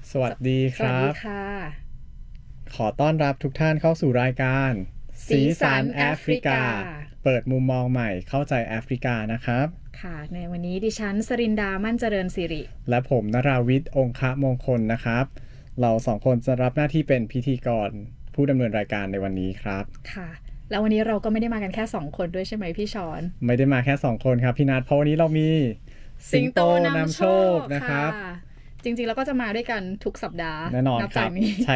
สวัสดีคสวัสรับดีค่ะขอต้อนรับทุกท่านเข้าสู่รายการสีสันแอฟริกาเปิดมุมมองใหม่เข้าใจแอฟริกานะครับค่ะในวันนี้ดิฉันสรินดามั่นเจริญสิริและผมนราวิทย์องคะมงคลนะครับเราสองคนจะรับหน้าที่เป็นพิธีกรผู้ดำเนินรายการในวันนี้ครับค่ะแล้ววันนี้เราก็ไม่ได้มากันแค่2คนด้วยใช่ไหมพี่ชอนไม่ได้มาแค่2คนครับพี่นัทเพราะวันนี้เรามีสิงโตนำโชคนะคค่ะรับจริงๆเราก็จะมาด้วยกันทุกสัปดาห์แน่นอนนับครับจากนี้ใช่